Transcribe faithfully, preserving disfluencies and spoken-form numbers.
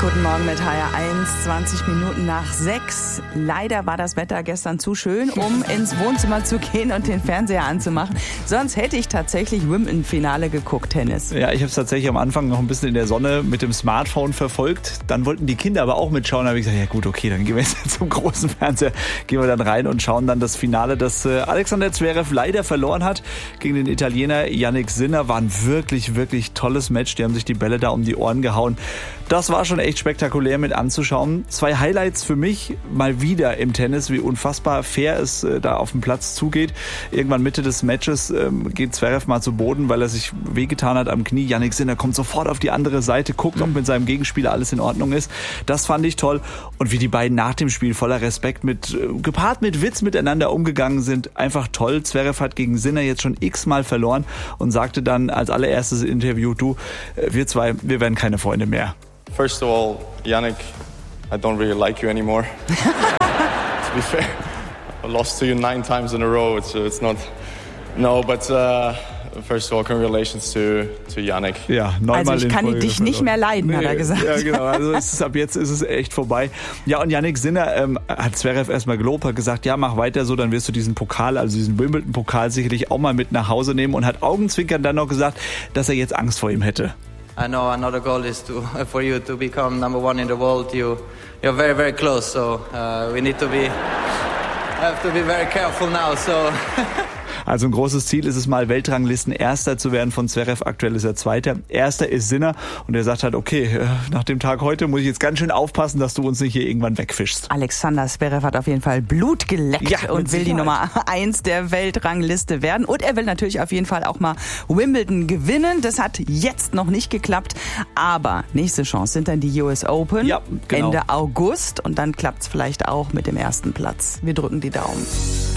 Guten Morgen mit H R eins, zwanzig Minuten nach sechs. Leider war das Wetter gestern zu schön, um ins Wohnzimmer zu gehen und den Fernseher anzumachen. Sonst hätte ich tatsächlich Wimbledon-Finale geguckt, Tennis. Ja, ich habe es tatsächlich am Anfang noch ein bisschen in der Sonne mit dem Smartphone verfolgt. Dann wollten die Kinder aber auch mitschauen. Da habe ich gesagt, ja gut, okay, dann gehen wir jetzt zum großen Fernseher, gehen wir dann rein und schauen dann das Finale, das äh, Alexander Zverev leider verloren hat gegen den Italiener Jannik Sinner. War ein wirklich, wirklich tolles Match. Die haben sich die Bälle da um die Ohren gehauen. Das war schon echt spektakulär mit anzuschauen. Zwei Highlights für mich mal wieder im Tennis, wie unfassbar fair es äh, da auf dem Platz zugeht. Irgendwann Mitte des Matches ähm, geht Zverev mal zu Boden, weil er sich wehgetan hat am Knie. Jannik Sinner kommt sofort auf die andere Seite, guckt, ob mit seinem Gegenspieler alles in Ordnung ist. Das fand ich toll. Und wie die beiden nach dem Spiel voller Respekt mit äh, gepaart mit Witz miteinander umgegangen sind, einfach toll. Zverev hat gegen Sinner jetzt schon x-mal verloren und sagte dann als allererstes Interview, du, äh, wir zwei, wir werden keine Freunde mehr. First of all, Jannik, I don't really like you anymore. To be fair, I lost to you nine times in a row. It's, it's not, no, but uh, first of all, congratulations to, to Jannik. Ja, neunmal also ich kann Folge dich nicht mehr leiden, nee, hat er gesagt. Ja, genau. Also es ist, ab jetzt ist es echt vorbei. Ja, und Jannik Sinner ähm, hat Zverev erstmal gelobt, hat gesagt, ja, mach weiter so, dann wirst du diesen Pokal, also diesen Wimbledon-Pokal sicherlich auch mal mit nach Hause nehmen und hat augenzwinkern dann noch gesagt, dass er jetzt Angst vor ihm hätte. I know another goal is to for you to become number one in the world. You, you're very, very close. So uh, we need to be have to be very careful now. So. Also ein großes Ziel ist es mal, Weltranglisten Erster zu werden von Zverev. Aktuell ist er Zweiter. Erster ist Sinner. Und er sagt halt, okay, nach dem Tag heute muss ich jetzt ganz schön aufpassen, dass du uns nicht hier irgendwann wegfischst. Alexander Zverev hat auf jeden Fall Blut geleckt ja, und will Sicherheit. die Nummer eins der Weltrangliste werden. Und er will natürlich auf jeden Fall auch mal Wimbledon gewinnen. Das hat jetzt noch nicht geklappt. Aber nächste Chance sind dann die U S Open. Ja, genau. Ende August. Und dann klappt es vielleicht auch mit dem ersten Platz. Wir drücken die Daumen.